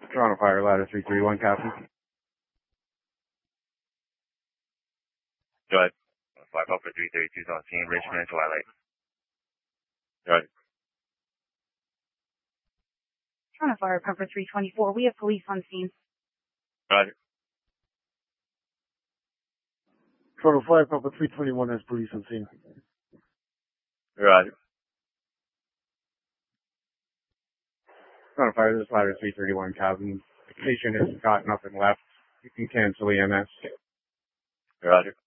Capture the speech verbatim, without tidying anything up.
Toronto Fire, ladder three three one, copy. Go ahead. Five Alpha three thirty-two is on scene, Richmond, Twilight. Go ahead. Toronto Fire, Pepper three twenty-four, we have police on scene. Roger. Toronto Fire, Papa three twenty-one has police on scene. Roger. Toronto Fire, this ladder three thirty-one, copy. The patient has got nothing left. You can cancel E M S. Roger.